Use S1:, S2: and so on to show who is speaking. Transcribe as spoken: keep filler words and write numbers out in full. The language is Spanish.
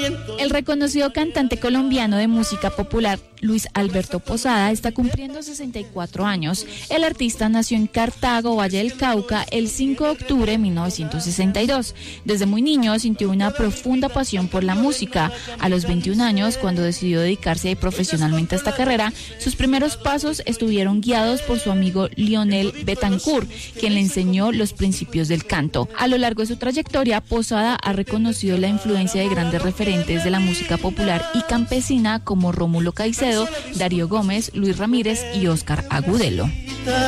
S1: El reconocido cantante colombiano de música popular Luis Alberto Posada está cumpliendo sesenta y cuatro años. El artista nació en Cartago, Valle del Cauca, el cinco de octubre de mil novecientos sesenta y dos. Desde muy niño sintió una profunda pasión por la música. A los veintiún años, cuando decidió dedicarse profesionalmente a esta carrera, sus primeros pasos estuvieron guiados por su amigo Lionel Betancourt, quien le enseñó los principios del canto. A lo largo de su trayectoria, Posada ha reconocido la influencia de grandes referentes de la música popular y campesina como Rómulo Caicedo, Darío Gómez, Luis Ramírez y Óscar Agudelo.